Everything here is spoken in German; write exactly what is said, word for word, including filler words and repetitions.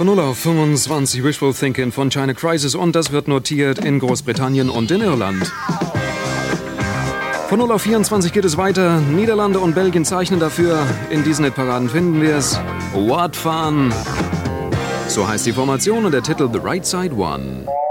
Von null auf fünfundzwanzig Wishful Thinking von China Crisis und das wird notiert in Großbritannien und in Irland. Von null auf vierundzwanzig geht es weiter. Niederlande und Belgien zeichnen dafür. In diesen Hitparaden finden wir es. What Fun! So heißt die Formation und der Titel The Right Side One.